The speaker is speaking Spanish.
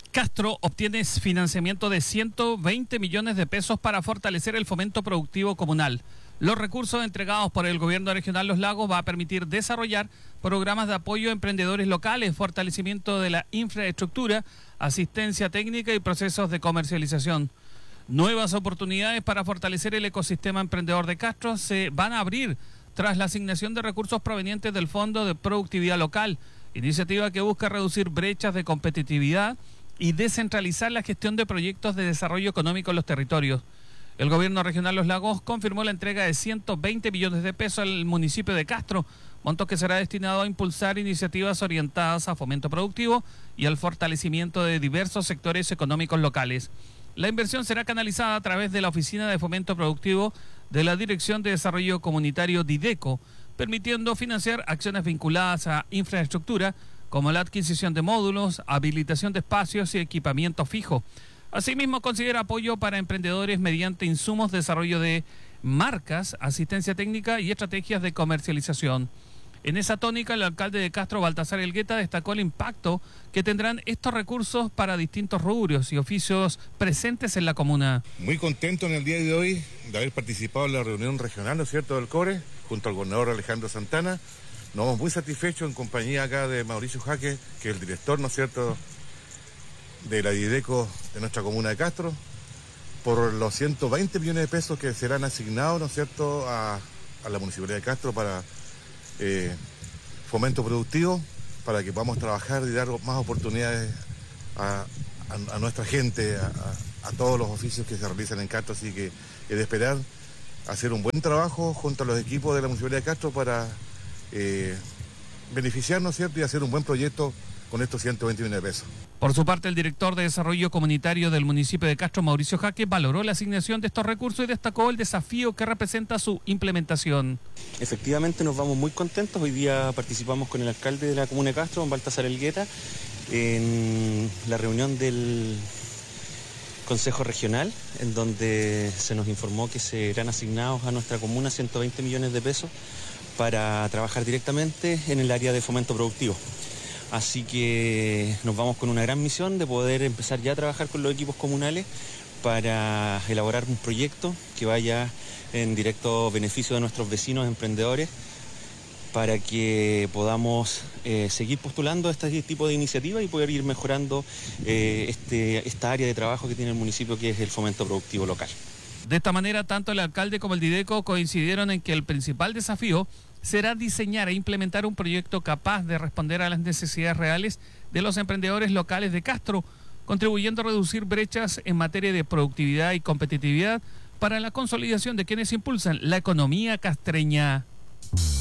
Castro obtiene financiamiento de 120 millones de pesos para fortalecer el fomento productivo comunal. Los recursos entregados por el Gobierno Regional Los Lagos va a permitir desarrollar programas de apoyo a emprendedores locales, fortalecimiento de la infraestructura, asistencia técnica y procesos de comercialización. Nuevas oportunidades para fortalecer el ecosistema emprendedor de Castro se van a abrir tras la asignación de recursos provenientes del Fondo de Productividad Local, iniciativa que busca reducir brechas de competitividad y descentralizar la gestión de proyectos de desarrollo económico en los territorios. El Gobierno Regional Los Lagos confirmó la entrega de 120 millones de pesos al municipio de Castro, monto que será destinado a impulsar iniciativas orientadas a fomento productivo y al fortalecimiento de diversos sectores económicos locales. La inversión será canalizada a través de la Oficina de Fomento Productivo de la Dirección de Desarrollo Comunitario DIDECO, permitiendo financiar acciones vinculadas a infraestructura, como la adquisición de módulos, habilitación de espacios y equipamiento fijo. Asimismo, considera apoyo para emprendedores mediante insumos, desarrollo de marcas, asistencia técnica y estrategias de comercialización. En esa tónica, el alcalde de Castro, Baltasar Elgueta, destacó el impacto que tendrán estos recursos para distintos rubros y oficios presentes en la comuna. Muy contento en el día de hoy de haber participado en la reunión regional, ¿no es cierto?, del CORE, junto al gobernador Alejandro Santana. Nos vamos muy satisfechos en compañía acá de Mauricio Jaque, que es el director, ¿no es cierto?, de la DIDECO de nuestra comuna de Castro, por los 120 millones de pesos que serán asignados, ¿no es cierto?, a la Municipalidad de Castro para fomento productivo, para que podamos trabajar y dar más oportunidades a nuestra gente, a todos los oficios que se realizan en Castro. Así que es de esperar hacer un buen trabajo junto a los equipos de la Municipalidad de Castro para beneficiarnos, ¿cierto?, y hacer un buen proyecto con estos 120 millones de pesos. Por su parte, el director de Desarrollo Comunitario del municipio de Castro, Mauricio Jaque, valoró la asignación de estos recursos y destacó el desafío que representa su implementación. Efectivamente, nos vamos muy contentos. Hoy día participamos con el alcalde de la comuna de Castro, don Baltasar Elgueta, en la reunión del Consejo Regional, en donde se nos informó que serán asignados a nuestra comuna 120 millones de pesos para trabajar directamente en el área de fomento productivo. Así que nos vamos con una gran misión de poder empezar ya a trabajar con los equipos comunales para elaborar un proyecto que vaya en directo beneficio de nuestros vecinos emprendedores, para que podamos seguir postulando este tipo de iniciativas y poder ir mejorando esta área de trabajo que tiene el municipio, que es el fomento productivo local. De esta manera, tanto el alcalde como el DIDECO coincidieron en que el principal desafío será diseñar e implementar un proyecto capaz de responder a las necesidades reales de los emprendedores locales de Castro, contribuyendo a reducir brechas en materia de productividad y competitividad para la consolidación de quienes impulsan la economía castreña.